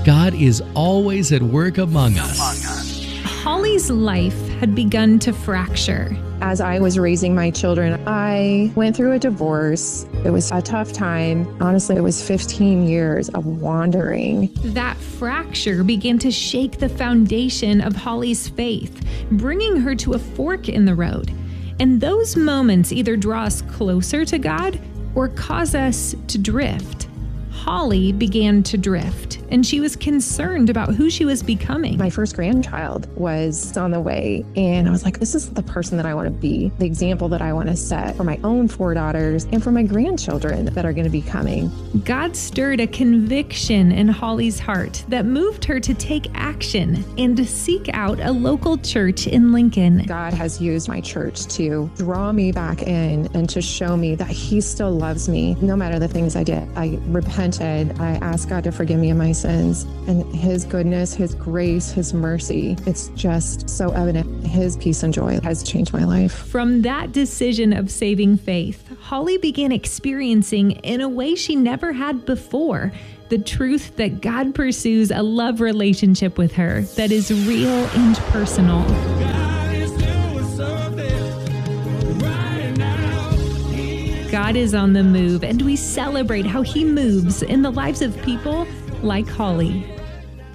God is always at work among us. Holly's life had begun to fracture. As I was raising my children, I went through a divorce. It was a tough time. Honestly, it was 15 years of wandering. That fracture began to shake the foundation of Holly's faith, bringing her to a fork in the road. And those moments either draw us closer to God or cause us to drift. Holly began to drift, and she was concerned about who she was becoming. My first grandchild was on the way, and I was like, this is the person that I want to be, the example that I want to set for my own 4 daughters and for my grandchildren that are going to be coming. God stirred a conviction in Holly's heart that moved her to take action and to seek out a local church in Lincoln. God has used my church to draw me back in and to show me that He still loves me, no matter the things I did. I repented. I asked God to forgive me of my sins, and His goodness, His grace, His mercy, it's just so evident. His peace and joy has changed my life. From that decision of saving faith, Holly began experiencing, in a way she never had before, the truth that God pursues a love relationship with her that is real and personal. God is on the move, and we celebrate how He moves in the lives of people like Holly.